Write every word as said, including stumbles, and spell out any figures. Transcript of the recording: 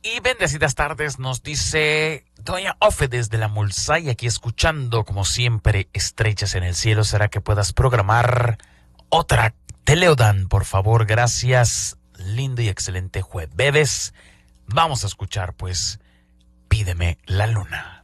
Y bendecidas tardes nos dice doña Ofe desde la Mulsay, aquí escuchando como siempre Estrellas en el Cielo. ¿Será que puedas programar otra Teleodan, por favor? Gracias, lindo y excelente jueves. Vamos a escuchar pues Pídeme la Luna.